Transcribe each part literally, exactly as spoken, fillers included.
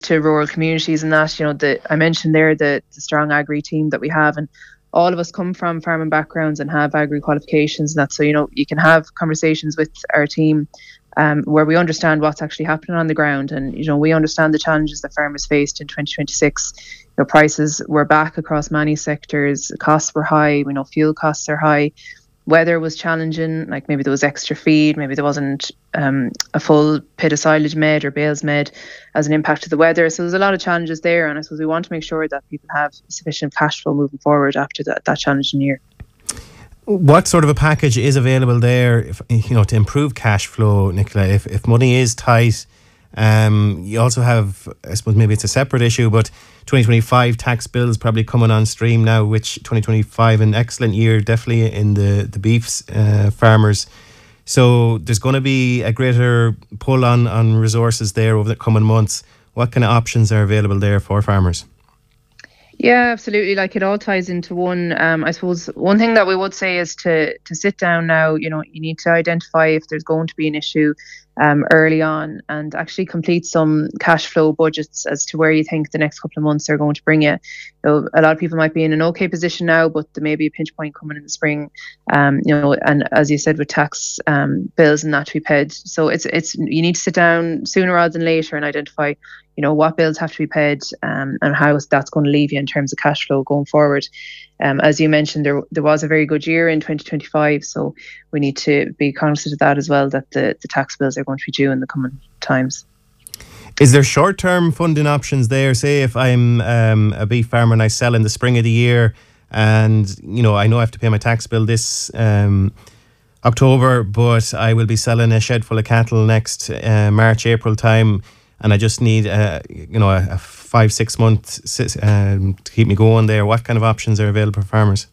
to rural communities and that, you know, the I mentioned there the, the strong agri team that we have, and all of us come from farming backgrounds and have agri qualifications and that. So, you know, you can have conversations with our team um, where we understand what's actually happening on the ground. And, you know, we understand the challenges that farmers faced in twenty twenty-six. You know, prices were back across many sectors, costs were high, we know fuel costs are high. Weather was challenging, like maybe there was extra feed, maybe there wasn't um, a full pit of silage made or bales made as an impact of the weather. So there's a lot of challenges there, and I suppose we want to make sure that people have sufficient cash flow moving forward after that, that challenging year. What sort of a package is available there, if, you know, to improve cash flow, Nicola? If, if money is tight, um, you also have, I suppose maybe it's a separate issue, but twenty twenty-five tax bills probably coming on stream now, which twenty twenty-five, an excellent year, definitely in the, the beef uh, farmers. So there's going to be a greater pull on, on resources there over the coming months. What kind of options are available there for farmers? Yeah, absolutely. Like, it all ties into one. Um, I suppose one thing that we would say is to to sit down now. You know, you need to identify if there's going to be an issue um, early on, and actually complete some cash flow budgets as to where you think the next couple of months are going to bring you. You know, a lot of people might be in an okay position now, but there may be a pinch point coming in the spring. Um, you know, and as you said, with tax um, bills and that to be paid, so it's it's you need to sit down sooner rather than later and identify, you know, what bills have to be paid um, and how that's going to leave you in terms of cash flow going forward. Um, as you mentioned, there there was a very good year in twenty twenty-five, so we need to be cognizant of that as well, that the, the tax bills are going to be due in the coming times. Is there short-term funding options there? Say if I'm um, a beef farmer and I sell in the spring of the year, and, you know, I know I have to pay my tax bill this um, October, but I will be selling a shed full of cattle next uh, March, April time, and I just need, uh, you know, a, a five, six months um, to keep me going there. What kind of options are available for farmers?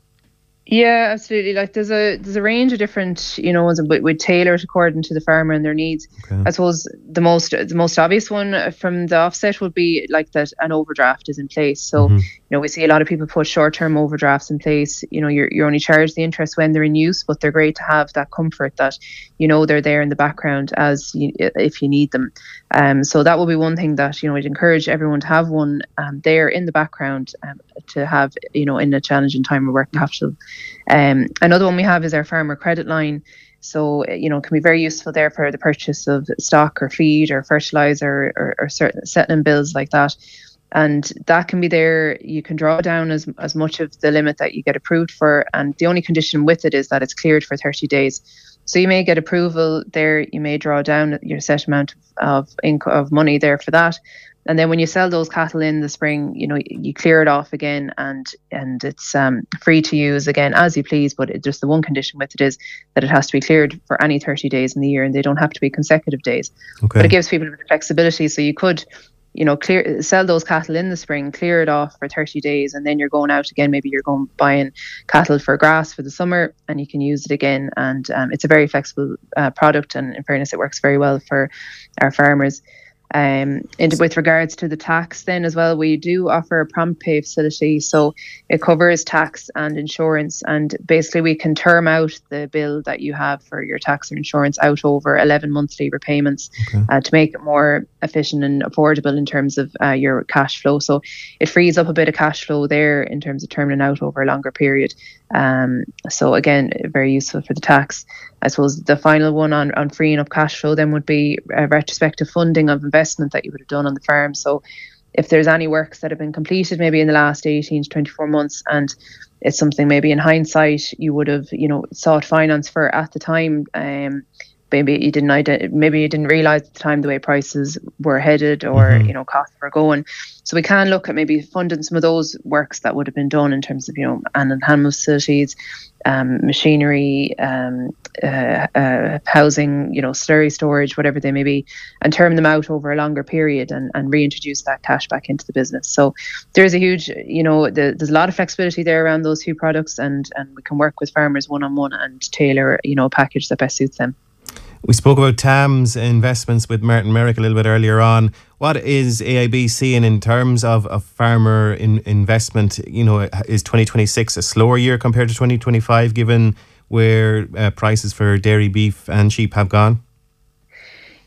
Yeah, absolutely. Like, there's a there's a range of different, you know, ones we would tailor it according to the farmer and their needs. Okay. I suppose the most the most obvious one from the offset would be like that an overdraft is in place. So, mm-hmm. you know, we see a lot of people put short-term overdrafts in place. You know, you're you're only charged the interest when they're in use, but they're great to have that comfort that, you know, they're there in the background as you, if you need them. Um, so that would be one thing that, you know, I'd encourage everyone to have one um, there in the background um, to have, you know, in a challenging time of working capital. Um, another one we have is our farmer credit line. So, you know, it can be very useful there for the purchase of stock or feed or fertilizer or, or certain settling bills like that. And that can be there. You can draw down as as much of the limit that you get approved for. And the only condition with it is that it's cleared for thirty days. So you may get approval there. You may draw down your set amount of income of money there for that. And then when you sell those cattle in the spring, you know, you clear it off again, and and it's um, free to use again as you please. But it, just the one condition with it is that it has to be cleared for any thirty days in the year, and they don't have to be consecutive days. Okay. But it gives people a bit of flexibility. So you could, you know, clear sell those cattle in the spring, clear it off for thirty days, and then you're going out again. Maybe you're going buying cattle for grass for the summer, and you can use it again. And um, it's a very flexible uh, product, and in fairness, it works very well for our farmers. Um, and with regards to the tax then as well, we do offer a prompt pay facility. So it covers tax and insurance, and basically we can term out the bill that you have for your tax or insurance out over eleven monthly repayments. Okay. uh, to make it more efficient and affordable in terms of uh, your cash flow. So it frees up a bit of cash flow there in terms of terming out over a longer period. Um, so again, very useful for the tax. I suppose the final one on, on freeing up cash flow then would be a retrospective funding of investment that you would have done on the farm. So if there's any works that have been completed maybe in the last eighteen to twenty-four months, and it's something maybe in hindsight you would have, you know, sought finance for at the time, um, maybe you didn't ident- maybe you didn't realize at the time the way prices were headed, or mm-hmm. you know, costs were going. So we can look at maybe funding some of those works that would have been done in terms of, you know, and handling facilities, um, machinery, um, uh, uh, housing, you know, slurry storage, whatever they may be, and term them out over a longer period and, and reintroduce that cash back into the business. So there's a huge, you know, the, there's a lot of flexibility there around those two products, and and we can work with farmers one on one and tailor, you know, a package that best suits them. We spoke about T A M's investments with Martin Merrick a little bit earlier on. What is A I B seeing in terms of, of farmer in, investment? You know, is twenty twenty-six a slower year compared to twenty twenty-five, given where uh, prices for dairy, beef and sheep have gone?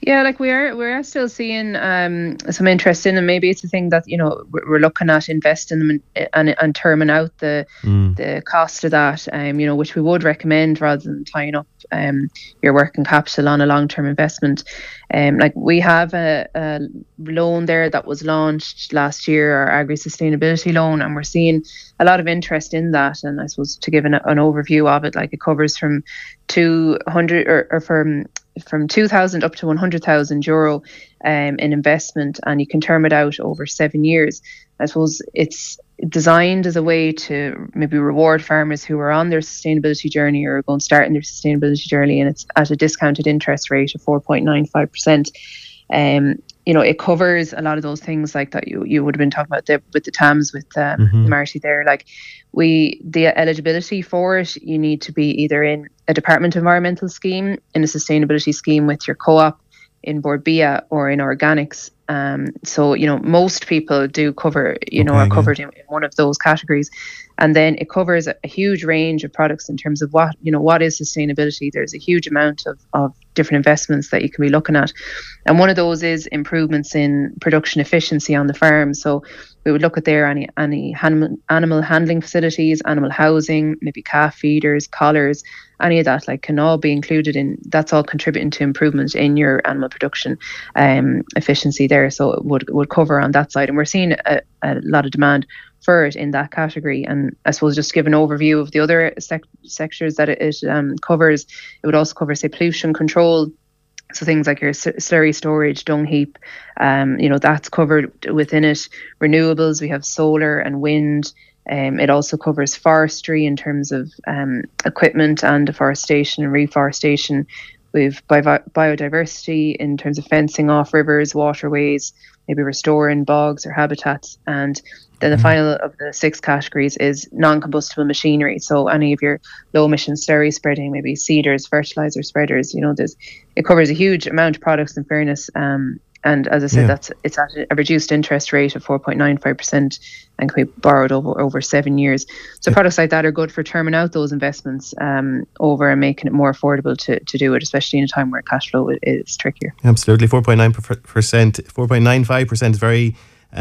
Yeah, like we are, we are still seeing um, some interest in them. Maybe it's a thing that you know we're we're looking at investing them in, and and terming out the Mm. the cost of that. Um, you know, which we would recommend rather than tying up um your working capital on a long term investment. Um, like we have a, a loan there that was launched last year, our agri sustainability loan, and we're seeing a lot of interest in that. And I suppose to give an, an overview of it, like it covers from two hundred or, or from from two thousand up to one hundred thousand euro um, in investment, and you can term it out over seven years. I suppose it's designed as a way to maybe reward farmers who are on their sustainability journey or going starting their sustainability journey, and it's at a discounted interest rate of four point nine five percent. Um, you know, it covers a lot of those things like that you you would have been talking about the, with the T A Ms with um, Mhm. Marty there. Like we, the eligibility for it, you need to be either in a department environmental scheme, in a sustainability scheme with your co-op, in Borbia, or in organics. Um, so you know, most people do cover, you know, Okay, are yeah. covered in, in one of those categories, and then it covers a, a huge range of products in terms of what you know what is sustainability. There's a huge amount of of different investments that you can be looking at, and one of those is improvements in production efficiency on the farm. So we would look at there any any animal, animal handling facilities, animal housing, maybe calf feeders, collars, any of that like can all be included in. That's all contributing to improvement in your animal production um, efficiency there. So it would would cover on that side, and we're seeing a, a lot of demand for it in that category. And I suppose just give an overview of the other sec- sectors that it, it um, covers. It would also cover, say, pollution control. So things like your slurry storage, dung heap, um, you know, that's covered within it. Renewables, we have solar and wind. Um, it also covers forestry in terms of um, equipment and deforestation and reforestation. We've bio- biodiversity in terms of fencing off rivers, waterways, maybe restoring bogs or habitats. And then the final of the six categories is non-combustible machinery. So any of your low-emission slurry spreading, maybe seeders, fertilizer spreaders. You know, there's it covers a huge amount of products. In fairness, um, and as I said, Yeah. that's it's at a reduced interest rate of four point nine five percent and can be borrowed over over seven years. So Yeah. products like that are good for terming out those investments um, over and making it more affordable to to do it, especially in a time where cash flow is trickier. Absolutely, four point nine percent, four point nine five percent is very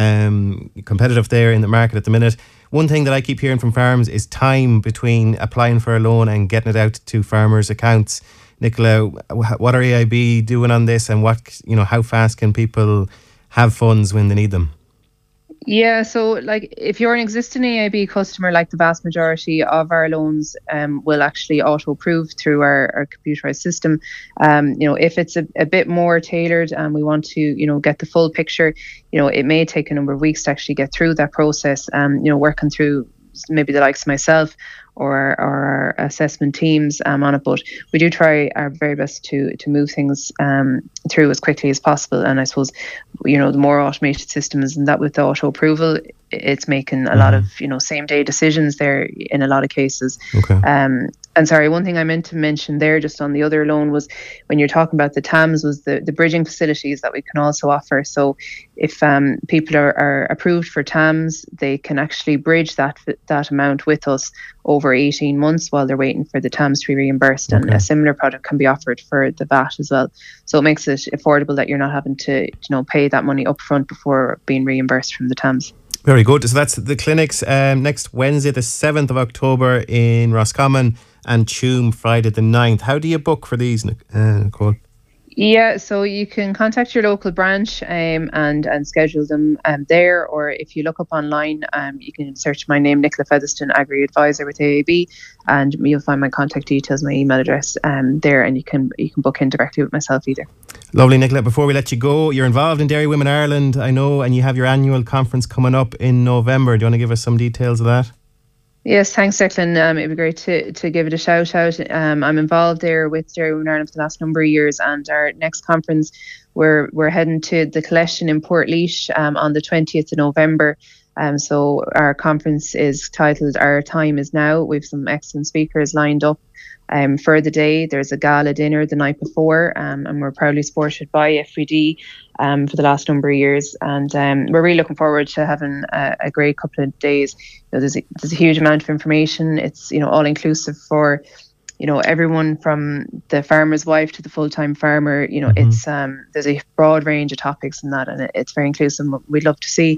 um, competitive there in the market at the minute. One thing that I keep hearing from farms is time between applying for a loan and getting it out to farmers' accounts. Nicola, what are A I B doing on this, and what you know, how fast can people have funds when they need them? Yeah, so like if you're an existing A I B customer, like the vast majority of our loans um, will actually auto-approve through our, our computerized system. Um, you know, if it's a, a bit more tailored and we want to, you know, get the full picture, you know, it may take a number of weeks to actually get through that process. Um, you know, working through maybe the likes of myself or, or our assessment teams um, on it, but we do try our very best to to move things um, through as quickly as possible. And I suppose, you know, the more automated systems and that with the auto approval, it's making a mm-hmm. lot of, you know, same day decisions there in a lot of cases. Okay. Um, and sorry, one thing I meant to mention there just on the other loan was when you're talking about the T A Ms was the, the bridging facilities that we can also offer. So if um, people are, are approved for T A Ms, they can actually bridge that that amount with us over eighteen months while they're waiting for the T A Ms to be reimbursed. Okay. And a similar product can be offered for the V A T as well. So it makes it affordable that you're not having to, you know, pay that money up front before being reimbursed from the T A Ms. Very good. So that's the clinics um, next Wednesday, the seventh of October in Roscommon, and Tuam Friday the ninth. How do you book for these, uh, Nicole? Yeah, so you can contact your local branch um, and and schedule them um, there, or if you look up online, um, you can search my name, Nicola Featherston, Agri Advisor with A I B, and you'll find my contact details, my email address um, there, and you can you can book in directly with myself either. Lovely, Nicola. Before we let you go, you're involved in Dairy Women Ireland, I know, and you have your annual conference coming up in November. Do you want to give us some details of that? Yes, thanks, Declan. Um, it'd be great to, to give it a shout out. Um, I'm involved there with Dairy Women Ireland for the last number of years, and our next conference, we're we're heading to the collection in Portlaoise um, on the twentieth of November. Um, so our conference is titled Our Time Is Now. We have some excellent speakers lined up um, for the day. There's a gala dinner the night before, um, and we're proudly supported by F V D um, for the last number of years. And um, we're really looking forward to having a, a great couple of days. You know, there's a, there's a huge amount of information. It's, you know, all inclusive for you know, everyone from the farmer's wife to the full-time farmer, you know, Mm-hmm. it's um, there's a broad range of topics in that, and it, it's very inclusive. We'd love to see